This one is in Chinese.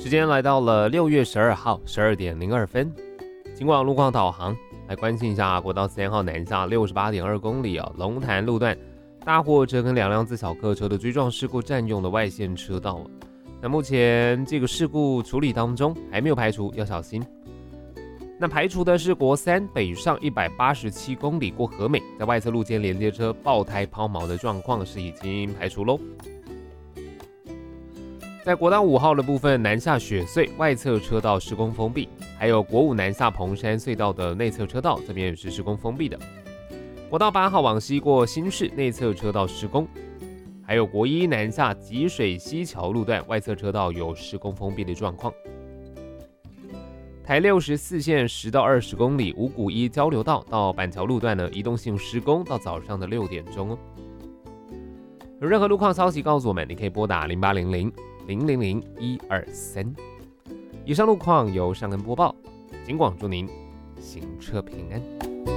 时间来到了6月12号12点02分，尽管路况导航来关心一下国道3号南下68.2公里龙潭路段大货车跟2辆自小客车的追撞事故占用了外线车道那目前这个事故处理当中，还没有排除，要小心。那排除的是国3北上187公里过和美，在外侧路肩连接车爆胎抛锚的状况是已经排除喽。在国道5号的部分，南下雪隧外侧车道施工封闭，还有国5南下蓬山隧道的内侧车道这边也是施工封闭的。国道8号往西过新市内侧车道施工，还有国1南下吉水溪桥路段外侧车道有施工封闭的状况。台64线10到20公里五股一交流道到板桥路段呢，移动性施工到早上的6点钟哦。有任何路况消息告诉我们，你可以拨打0800-000-123。以上路况由尚恩播报，警广祝您行车平安。